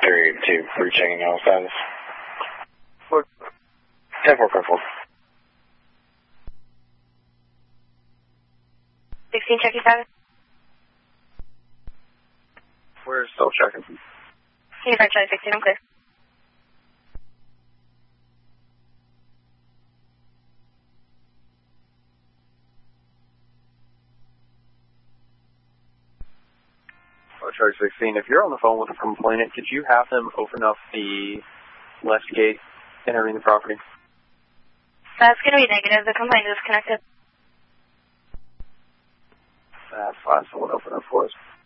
382, pre-checking all status. What? 10-4, 16 checking status. We're still checking. Unified Charlie 16, I'm clear. Charlie 16, if you're on the phone with a complainant, could you have them open up the left gate entering the property? That's going to be negative. The complaint is disconnected. That's fine. Someone open up for us.